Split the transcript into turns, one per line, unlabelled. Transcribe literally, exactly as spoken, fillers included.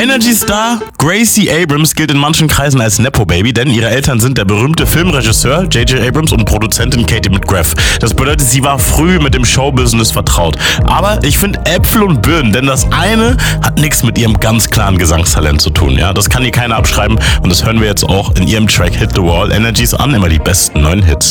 Energy-Star Gracie Abrams gilt in manchen Kreisen als Nepo-Baby, denn ihre Eltern sind der berühmte Filmregisseur J J Abrams und Produzentin Katie McGrath. Das bedeutet, sie war früh mit dem Showbusiness vertraut. Aber ich finde Äpfel und Birnen, denn das eine hat nichts mit ihrem ganz klaren Gesangstalent zu tun. Ja, das kann ihr keiner abschreiben und das hören wir jetzt auch in ihrem Track Hit the Wall. Energies an, immer die besten neuen Hits.